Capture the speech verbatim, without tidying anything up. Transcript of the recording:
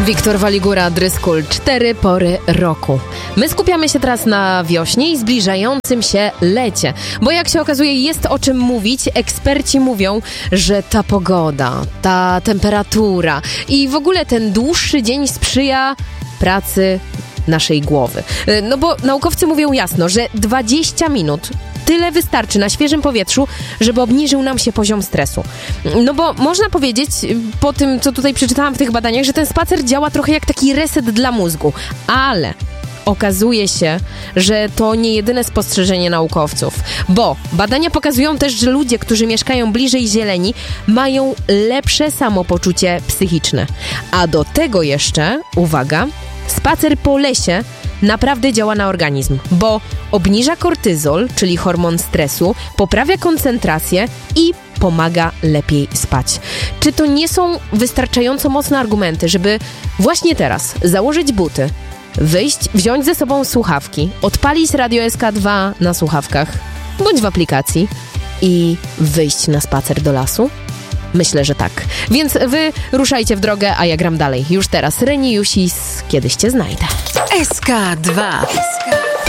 Wiktor Waligura, Dryskul, cztery pory roku. My skupiamy się teraz na wiośnie i zbliżającym się lecie, bo jak się okazuje, jest o czym mówić. Eksperci mówią, że ta pogoda, ta temperatura i w ogóle ten dłuższy dzień sprzyja pracy naszej głowy. No bo naukowcy mówią jasno, że dwadzieścia minut tyle wystarczy na świeżym powietrzu, żeby obniżył nam się poziom stresu. No bo można powiedzieć, po tym, co tutaj przeczytałam w tych badaniach, że ten spacer działa trochę jak taki reset dla mózgu. Ale okazuje się, że to nie jedyne spostrzeżenie naukowców, bo badania pokazują też, że ludzie, którzy mieszkają bliżej zieleni, mają lepsze samopoczucie psychiczne. A do tego jeszcze, uwaga, spacer po lesie naprawdę działa na organizm, bo obniża kortyzol, czyli hormon stresu, poprawia koncentrację i pomaga lepiej spać. Czy to nie są wystarczająco mocne argumenty, żeby właśnie teraz założyć buty, wyjść, wziąć ze sobą słuchawki, odpalić Radio S K dwa na słuchawkach bądź w aplikacji i wyjść na spacer do lasu? Myślę, że tak. Więc wy ruszajcie w drogę, a ja gram dalej. Już teraz Reni Jusis, Kiedyś cię znajdę. S K dwa.